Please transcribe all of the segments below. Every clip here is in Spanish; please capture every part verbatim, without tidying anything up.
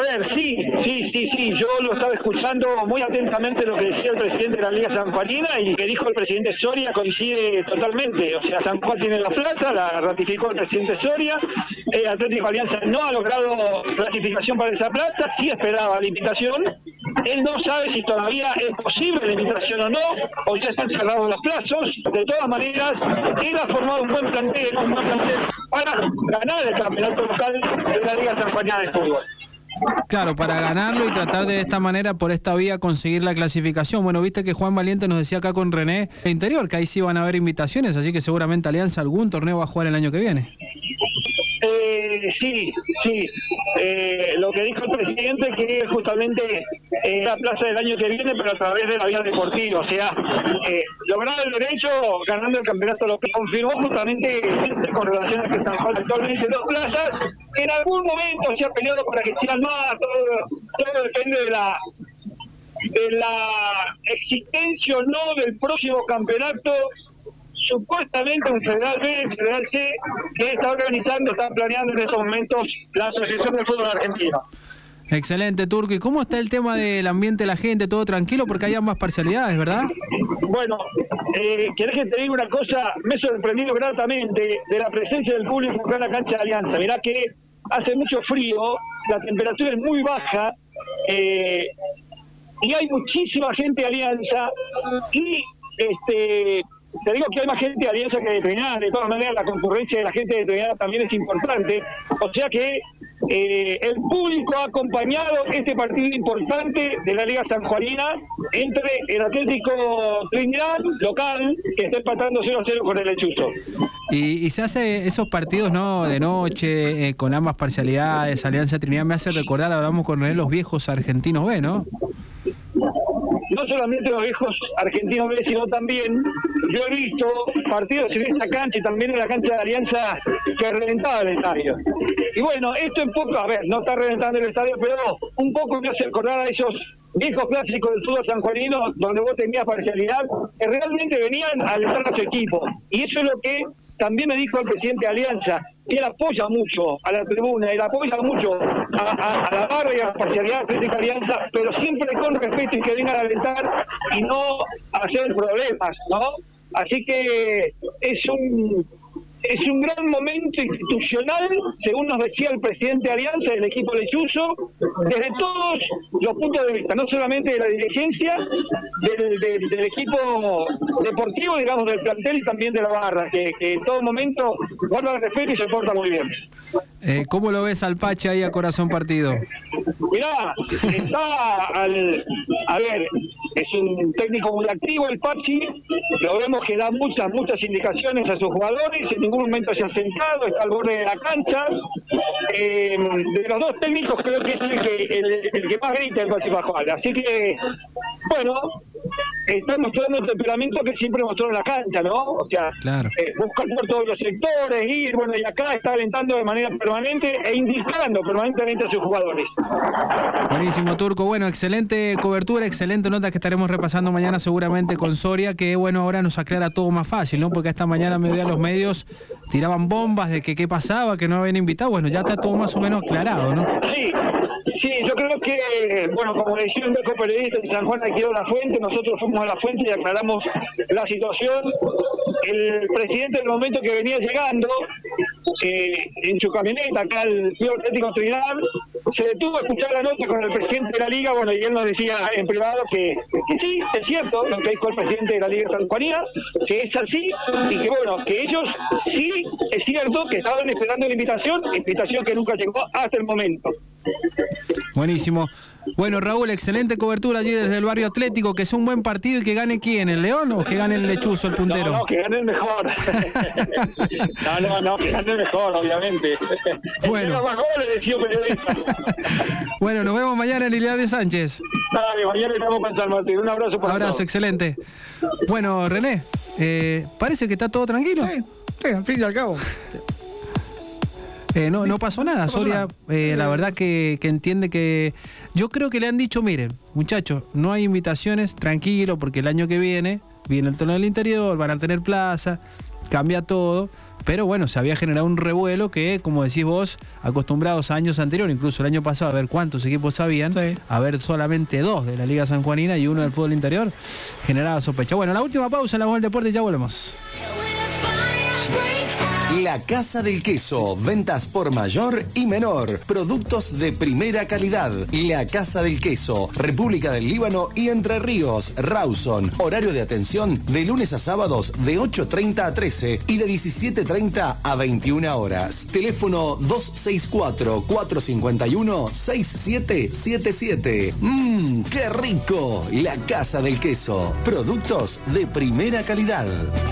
ver, sí, sí, sí, sí, yo lo estaba escuchando muy atentamente lo que decía el presidente de la Liga Sanjuanina y que dijo el presidente Soria coincide totalmente. O sea, San Juan tiene la plata, la ratificó el presidente Soria, eh, Atlético Alianza no ha logrado ratificación para esa plata, sí esperaba la invitación. Él no sabe si todavía es posible la invitación o no, o ya están cerrados los plazos. De todas maneras, él ha formado un buen plantel, un buen plantel para ganar el campeonato local de la Liga Sanjuanina de Fútbol. Claro, para ganarlo y tratar de esta manera, por esta vía, conseguir la clasificación. Bueno, viste que Juan Valiente nos decía acá con René Interior que ahí sí van a haber invitaciones, así que seguramente Alianza algún torneo va a jugar el año que viene. Eh, sí, sí. Eh, lo que dijo el presidente que justamente eh, la plaza del año que viene, pero a través de la vía deportiva, o sea, eh, lograr el derecho ganando el campeonato, lo que confirmó justamente con relación a que están actualmente dos plazas. En algún momento se ha peleado para que sean más, todo, todo depende de la de la existencia o no del próximo campeonato. Supuestamente un Federal B, Federal C, que está organizando, está planeando en estos momentos la Asociación del Fútbol Argentino. Excelente, Turco. ¿Y cómo está el tema del ambiente de la gente? ¿Todo tranquilo? Porque hay ambas parcialidades, ¿verdad? Bueno, eh, ¿querés que te diga una cosa? Me he sorprendido gratamente de la presencia del público acá en la cancha de Alianza. Mirá que hace mucho frío, la temperatura es muy baja, eh, y hay muchísima gente de Alianza, y este... te digo que hay más gente de Alianza que de Trinidad. De todas maneras, la concurrencia de la gente de Trinidad también es importante. O sea que eh, el público ha acompañado este partido importante de la Liga Sanjuanina entre el Atlético Trinidad, local, que está empatando cero a cero con el Lechuzo. Y, y se hace esos partidos, ¿no?, de noche, eh, con ambas parcialidades, Alianza Trinidad, me hace recordar, hablamos con René, los viejos argentinos B, ¿no? No solamente los viejos argentinos B, sino también yo he visto partidos en esta cancha y también en la cancha de Alianza que reventaba el estadio. Y bueno, esto un poco, a ver, no está reventando el estadio, pero un poco me hace acordar a esos viejos clásicos del fútbol sanjuanino donde vos tenías parcialidad, que realmente venían a alentar a su equipo. Y eso es lo que también me dijo el presidente de Alianza, que él apoya mucho a la tribuna, él apoya mucho a, a, a la barra y a la parcialidad de la Alianza, pero siempre con respeto y que vengan a alentar y no a hacer problemas, ¿no? Así que es un es un gran momento institucional, según nos decía el presidente de Alianza, del equipo lechuzo, desde todos los puntos de vista, no solamente de la dirigencia, del, del, del equipo deportivo, digamos, del plantel y también de la barra, que, que en todo momento guarda el respeto y se porta muy bien. Eh, ¿Cómo lo ves al Pache ahí a corazón partido? Mirá, está al... A ver, es un técnico muy activo el Pachi, lo vemos que da muchas, muchas indicaciones a sus jugadores, en ningún momento se ha sentado, está al borde de la cancha. Eh, de los dos técnicos creo que es el que, el, el que más grita el Pachi Pascual, así que, bueno, está mostrando el temperamento que siempre mostró en la cancha, ¿no? O sea, claro. eh, buscar por todos los sectores, ir, bueno, y acá está alentando de manera permanente e indicando permanentemente a sus jugadores. Buenísimo, Turco. Bueno, excelente cobertura, excelente nota que estaremos repasando mañana seguramente con Soria, que bueno, ahora nos aclara todo más fácil, ¿no? Porque esta mañana a mediodía los medios tiraban bombas de que qué pasaba, que no habían invitado. Bueno, ya está todo más o menos aclarado, ¿no? Sí. Sí, yo creo que, bueno, como decía un viejo periodista en San Juan de Quiro La Fuente, nosotros fuimos a La Fuente y aclaramos la situación. El presidente en el momento que venía llegando, eh, en su camioneta acá al Club Atlético Trinidad, se detuvo a escuchar la nota con el presidente de la Liga, bueno, y él nos decía en privado que, que sí, es cierto lo que dijo el presidente de la Liga Sanjuanina, que es así, y que bueno, que ellos sí, es cierto, que estaban esperando la invitación, invitación que nunca llegó hasta el momento. Buenísimo. Bueno, Raúl, excelente cobertura allí desde el barrio Atlético, que es un buen partido. ¿Y que gane quién? ¿El León o que gane el Lechuzo, el puntero? No, no, que gane el mejor. no, no, no, que gane el mejor, obviamente. Bueno. Más goles, decía un periodista. Bueno, nos vemos mañana en Hilario Sánchez. Dale, mañana estamos con San Martín. Un abrazo para Abrazo, todos. Excelente. Bueno, René, eh, parece que está todo tranquilo. Sí, sí, al fin y al cabo. Eh, no, no pasó nada. Soria, eh, la verdad que, que entiende que... Yo creo que le han dicho, miren, muchachos, no hay invitaciones, tranquilo, porque el año que viene, viene el torneo del interior, van a tener plaza, cambia todo, pero bueno, se había generado un revuelo que, como decís vos, acostumbrados a años anteriores, incluso el año pasado, a ver cuántos equipos habían, sí. a ver solamente dos de la Liga Sanjuanina y uno del fútbol interior, generaba sospecha. Bueno, la última pausa en la Voz del Deporte y ya volvemos. La Casa del Queso, ventas por mayor y menor, productos de primera calidad. La Casa del Queso, República del Líbano y Entre Ríos, Rawson. Horario de atención de lunes a sábados de ocho treinta a trece y de diecisiete treinta a veintiuna horas. Teléfono dos seis cuatro, cuatro cinco uno, seis siete siete siete. Mmm, qué rico. La Casa del Queso, productos de primera calidad.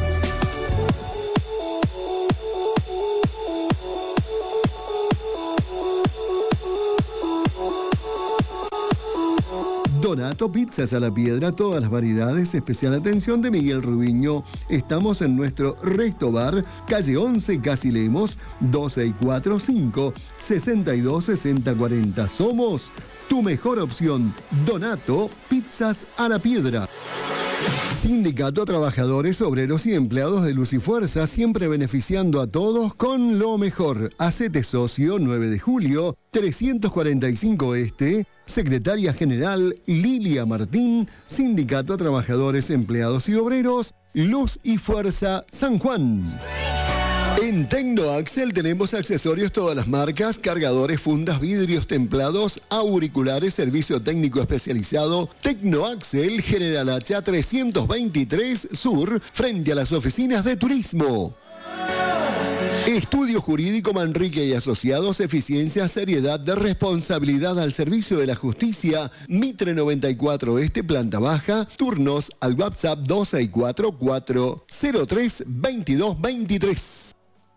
Donato Pizzas a la Piedra, todas las variedades, especial atención de Miguel Rubiño. Estamos en nuestro Resto Bar, calle once, Casi Lemos, dos seis cuatro cinco, seis dos seis cero cuatro cero. Somos tu mejor opción. Donato Pizzas a la Piedra. Sindicato Trabajadores, Obreros y Empleados de Luz y Fuerza, siempre beneficiando a todos con lo mejor. Hacete socio, nueve de julio, trescientos cuarenta y cinco Este, Secretaria General Lilia Martín, Sindicato Trabajadores, Empleados y Obreros, Luz y Fuerza, San Juan. En Tecnoaxel tenemos accesorios todas las marcas, cargadores, fundas, vidrios templados, auriculares, servicio técnico especializado. Tecnoaxel, General Hacha trescientos veintitrés Sur, frente a las oficinas de turismo. Estudio Jurídico Manrique y Asociados, eficiencia, seriedad, de responsabilidad al servicio de la justicia. Mitre noventa y cuatro Este, planta baja. Turnos al WhatsApp dos seis cuatro, cuatro cero tres, veintidós veintitrés.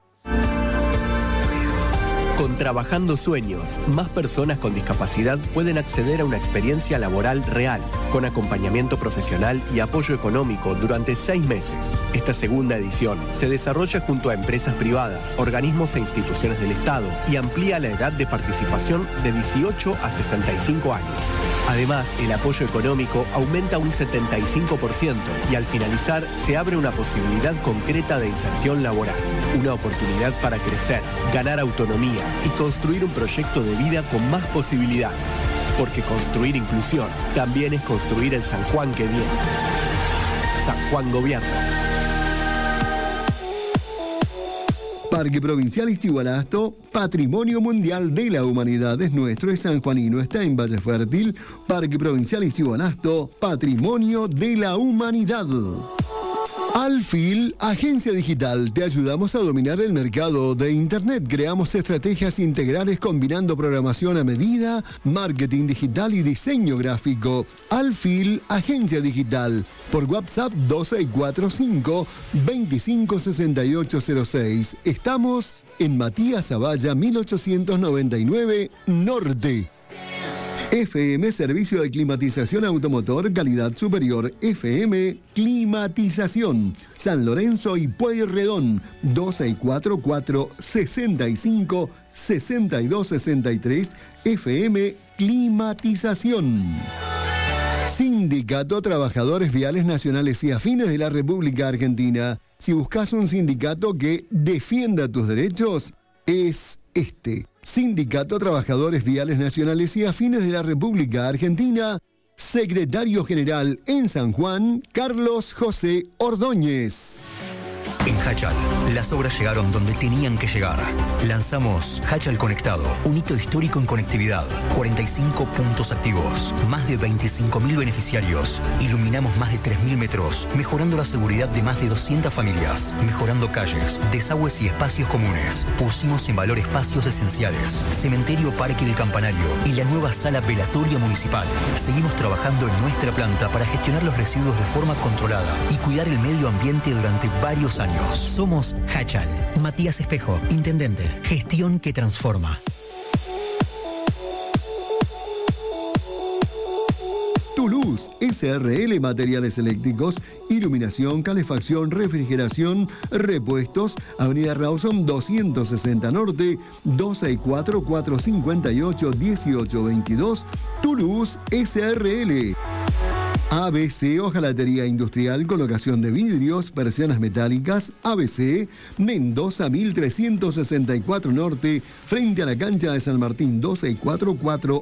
Con Trabajando Sueños, más personas con discapacidad pueden acceder a una experiencia laboral real, con acompañamiento profesional y apoyo económico durante seis meses. Esta segunda edición se desarrolla junto a empresas privadas, organismos e instituciones del Estado y amplía la edad de participación de dieciocho a sesenta y cinco años. Además, el apoyo económico aumenta un setenta y cinco por ciento y al finalizar se abre una posibilidad concreta de inserción laboral. Una oportunidad para crecer, ganar autonomía y construir un proyecto de vida con más posibilidades. Porque construir inclusión también es construir el San Juan que viene. San Juan Gobierna. Parque Provincial Ixigualasto, Patrimonio Mundial de la Humanidad es nuestro, es sanjuanino, está en Valle Fértil. Parque Provincial Ixigualasto, Patrimonio de la Humanidad. Alfil, agencia digital, te ayudamos a dominar el mercado de Internet. Creamos estrategias integrales combinando programación a medida, marketing digital y diseño gráfico. Alfil, agencia digital, por WhatsApp dos seis cuatro cinco, veinticinco sesenta y ocho cero seis. Estamos en Matías Zavalla mil ochocientos noventa y nueve Norte. F M, servicio de climatización automotor, calidad superior. F M, climatización. San Lorenzo y Pueyrredón, dos seis cuatro cuatro, sesenta y cinco, sesenta y dos sesenta y tres. F M, climatización. Sindicato Trabajadores Viales Nacionales y Afines de la República Argentina. Si buscas un sindicato que defienda tus derechos, es este. Sindicato Trabajadores Viales Nacionales y Afines de la República Argentina. Secretario General en San Juan, Carlos José Ordóñez. En Hachal, las obras llegaron donde tenían que llegar. Lanzamos Hachal Conectado, un hito histórico en conectividad. cuarenta y cinco puntos activos, más de veinticinco mil beneficiarios. Iluminamos más de tres mil metros, mejorando la seguridad de más de doscientas familias. Mejorando calles, desagües y espacios comunes. Pusimos en valor espacios esenciales. Cementerio Parque del Campanario y la nueva sala velatoria municipal. Seguimos trabajando en nuestra planta para gestionar los residuos de forma controlada y cuidar el medio ambiente durante varios años. Somos Hachal. Matías Espejo, intendente. Gestión que transforma. Toulouse, S R L Materiales Eléctricos, iluminación, calefacción, refrigeración, repuestos, Avenida Rawson doscientos sesenta Norte, dos seis cuatro, cuatro cinco ocho, uno ocho dos dos, Toulouse, S R L. A B C, hojalatería industrial, colocación de vidrios, persianas metálicas. A B C, Mendoza mil trescientos sesenta y cuatro Norte, frente a la cancha de San Martín, doce y cuatro cuatro